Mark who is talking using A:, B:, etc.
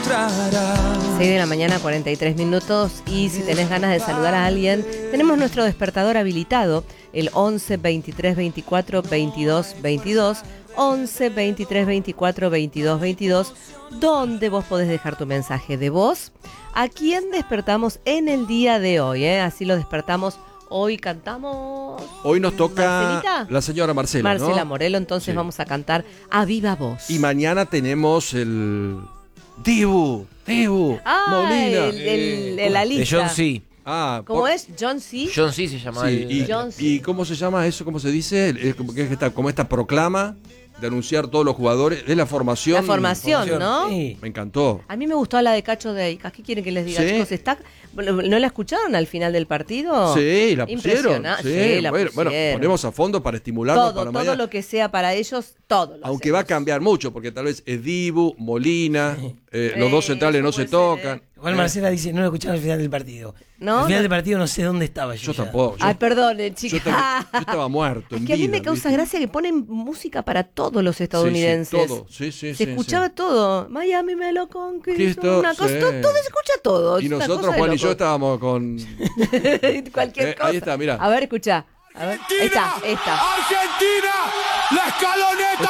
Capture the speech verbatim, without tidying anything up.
A: encontrarás.
B: seis de la mañana, cuarenta y tres minutos. Y si tenés ganas de saludar a alguien, tenemos nuestro despertador habilitado, el once, veintitrés, veinticuatro, veintidós, veintidós. once, veintitrés, veinticuatro, veintidós, veintidós, donde vos podés dejar tu mensaje de voz. ¿A quién despertamos en el día de hoy? ¿eh? Así lo despertamos. Hoy cantamos...
C: Hoy nos toca
B: ¿Marcelita?
C: la señora Marcela,
B: Marcela
C: ¿no?
B: Morelo, entonces
C: Sí.
B: vamos a cantar a viva voz.
C: Y mañana tenemos el Dibu, Dibu,
B: Ah,
C: Molina.
B: el, el, el- la
D: De
B: lista.
D: John C.
C: Ah,
B: ¿Cómo
C: por-
B: es? John C.
D: John C se llama.
C: Sí,
D: el-
C: y,
B: John C.
C: ¿y cómo se llama eso? ¿Cómo se dice? El- el- como, que es esta, como esta proclama de anunciar todos los jugadores de la formación.
B: La formación, ¿no?
D: Sí.
C: Me encantó.
B: A mí me gustó la de Cacho de Icas. ¿Qué quieren que les diga,
C: Sí.
B: chicos? ¿Está... ¿No la escucharon al final del partido?
C: Sí, la pusieron.
B: Impresionante.
C: Sí,
B: Sí, la
C: bueno, bueno,
B: pusieron.
C: ponemos a fondo para estimularnos
B: Todo,
C: para
B: todo
C: mañana.
B: lo que sea para ellos, todo. Lo
C: Aunque va a
B: hacemos.
C: cambiar mucho, porque tal vez es Dibu, Molina, eh, los
B: Sí,
C: dos centrales no
B: puede
C: se
B: ser,
C: tocan.
D: Igual
C: Eh,
D: Marcela dice, no lo escucharon al final del partido.
B: No,
D: al final
B: no.
D: del partido no sé dónde estaba yo.
C: Yo
D: ya.
C: tampoco. Yo,
B: Ay, perdón,
C: yo
B: chicas.
C: estaba, yo estaba muerto.
B: Es
C: en
B: que a mí
C: vida,
B: me causa
C: ¿viste?
B: gracia que ponen música para todos los
C: Sí, sí,
B: estadounidenses.
C: todo. Sí, sí,
B: Se
C: sí,
B: escuchaba
C: sí.
B: todo. Miami me lo conquistó.
C: Cristo,
B: Una cosa,
C: sí.
B: todo, todo se escucha todo.
C: Y
B: es una
C: nosotros,
B: cosa de
C: Juan y yo,
B: locos.
C: estábamos con.
B: Cualquier
C: Eh,
B: cosa.
C: ahí está, mirá.
B: A ver, escucha. A ver, ahí está, esta.
A: Argentina, la escaloneta.